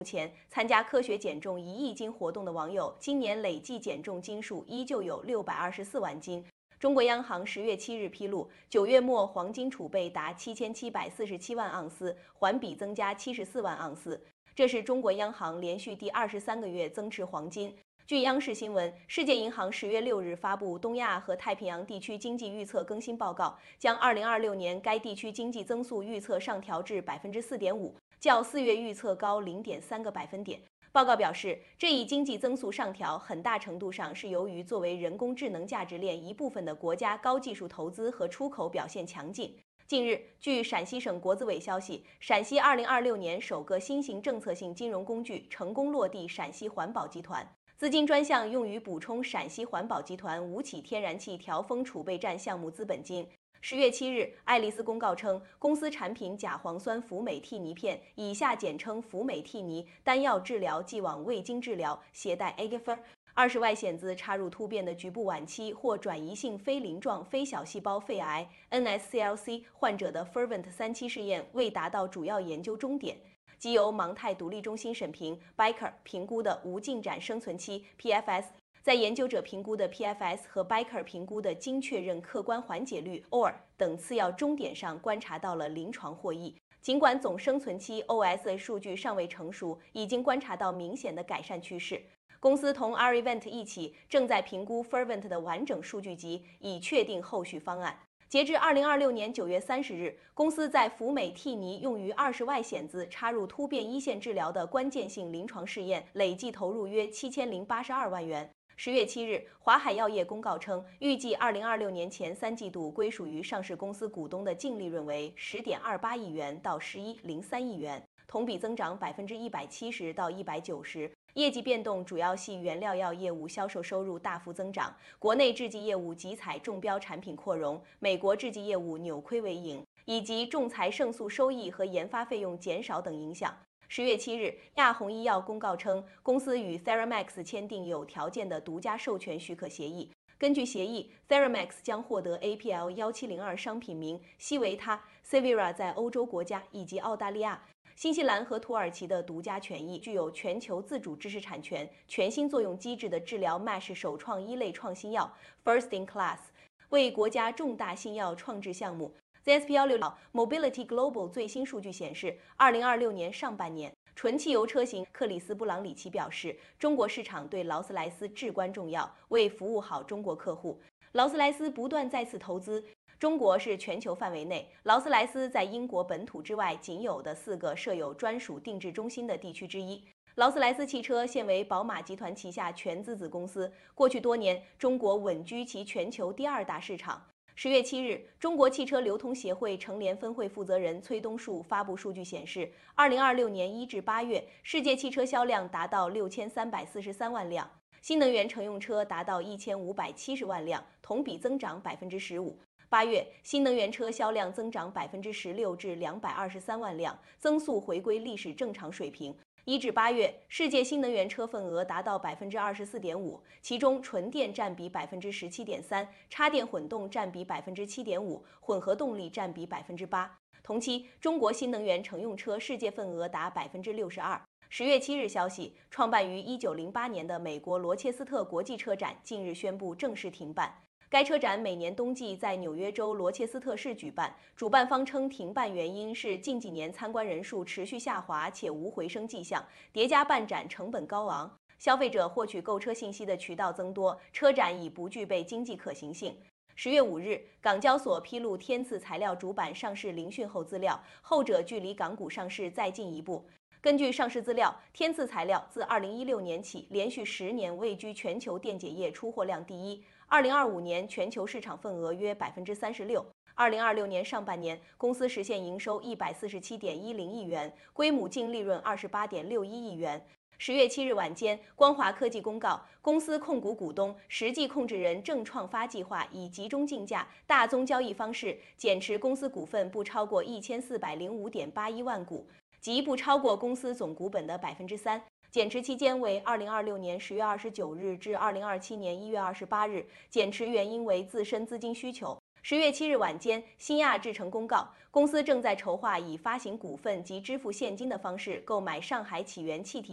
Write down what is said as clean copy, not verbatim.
前参加科学减重1亿斤活动的网友，今年累计减重斤数依旧有624万斤。中国央行10月7日披露，9月末黄金储备达7747万盎司，环比增加74万盎司。这是中国央行连续第23个月增持黄金。据央视新闻，世界银行10月6日发布东亚和太平洋地区经济预测更新报告，将2026年该地区经济增速预测上调至4.5%，较4月预测高0.3个百分点。报告表示，这一经济增速上调很大程度上是由于作为人工智能价值链一部分的国家高技术投资和出口表现强劲。近日，据陕西省国资委消息，陕西2026年首个新型政策性金融工具成功落地陕西环保集团。资金专项用于补充陕西环保集团吴起天然气调峰储备站项目资本金。10月7日，爱丽丝公告称，公司产品甲磺酸辅美替尼片（以下简称辅美替尼）单药治疗既往未经治疗携带 Agfer20 外显子插入突变的局部晚期或转移性非鳞状非小细胞肺癌 （NSCLC） 患者的 Fervent3期试验未达到主要研究终点。即由芒泰独立中心审评 （Biker） 评估的无进展生存期 （PFS）， 在研究者评估的 PFS 和 Biker 评估的经确认客观缓解率 （OR） 等次要终点上观察到了临床获益。尽管总生存期 （OS） 数据尚未成熟，已经观察到明显的改善趋势。公司同 R-Event 一起正在评估 Fervent 的完整数据集，以确定后续方案。截至2026年9月30日，公司在辅美替尼用于20外显子插入突变一线治疗的关键性临床试验累计投入约7082万元。10月7日，华海药业公告称，预计2026年前3季度归属于上市公司股东的净利润为10.28亿元到11.03亿元，同比增长170%到190%。业绩变动主要系原料药业务销售收入大幅增长，国内制剂业务集采中标产品扩容，美国制剂业务扭亏为盈，以及仲裁胜诉收益和研发费用减少等影响。10月7日，亚虹医药公告称，公司与 Theramax 签订有条件的独家授权许可协议。根据协议 ，Theramax 将获得 APL1702 商品名、西维他、Cevira 在欧洲国家以及澳大利亚、新西兰和土耳其的独家权益，具有全球自主知识产权。全新作用机制的治疗 MASH 首创一类创新药 ，First in Class， 为国家重大新药创制项目。ZSP166 Mobility Global 最新数据显示，2026年上半年，纯汽油车型克里斯布朗里奇表示，中国市场对劳斯莱斯至关重要，为服务好中国客户，劳斯莱斯不断在此投资。中国是全球范围内劳斯莱斯在英国本土之外仅有的4个设有专属定制中心的地区之一。劳斯莱斯汽车现为宝马集团旗下全资子公司，过去多年，中国稳居其全球第2大市场。10月7日，中国汽车流通协会成联分会负责人崔东树发布数据显示，2026年1至8月，世界汽车销量达到6343万辆，新能源乘用车达到1570万辆，同比增长15%。8月，新能源车销量增长16%至223万辆，增速回归历史正常水平。1至8月，世界新能源车份额达到24.5%，其中纯电占比17.3%，插电混动占比7.5%，混合动力占比8%。同期，中国新能源乘用车世界份额达62%。10月7日消息，创办于1908年的美国罗切斯特国际车展近日宣布正式停办。该车展每年冬季在纽约州罗切斯特市举办，主办方称停办原因是近几年参观人数持续下滑且无回升迹象，叠加办展成本高昂，消费者获取购车信息的渠道增多，车展已不具备经济可行性。10月5日，港交所披露天赐材料主板上市聆讯后资料，后者距离港股上市再进一步。根据上市资料，天赐材料自2016年起连续10年位居全球电解液出货量第一，2025年全球市场份额约36%。2026年上半年，公司实现营收147.10亿元，归母净利润28.61亿元。10月7日晚间，光华科技公告，公司控股股东、实际控制人正创发计划以集中竞价、大宗交易方式减持公司股份不超过1405.81万股，即不超过公司总股本的3%。减持期间为2026年10月29日至2027年1月28日，减持原因为自身资金需求。 10月7日晚间，新亚制成公告，公司正在筹划以发行股份及支付现金的方式购买上海启源气体